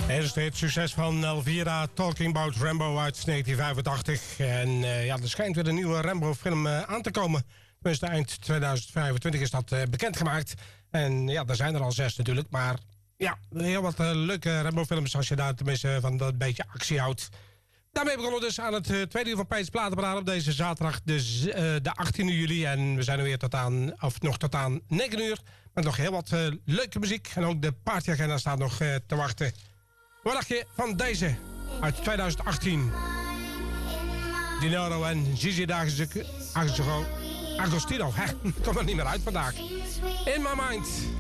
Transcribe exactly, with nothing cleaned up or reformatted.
Eerst het succes van Elvira, Talking About Rambo uit negentien vijfentachtig. En uh, ja, er schijnt weer een nieuwe Rambo-film uh, aan te komen. Tenminste, eind tweeduizend vijfentwintig is dat uh, bekendgemaakt. En ja, er zijn er al zes natuurlijk. Maar ja, heel wat uh, leuke Rambo-films als je daar tenminste van dat beetje actie houdt. Daarmee begonnen we dus aan het uh, tweede uur van Peets Platenparade op deze zaterdag de, uh, de achttiende juli. En we zijn er weer tot aan, of nog tot aan negen uur. Met nog heel wat uh, leuke muziek. En ook de partyagenda staat nog uh, te wachten. Wat dacht je van deze uit tweeduizend achttien? Dinero en Gigi D'Agostino. Agostino, hè? Komt er niet meer uit vandaag. In My Mind.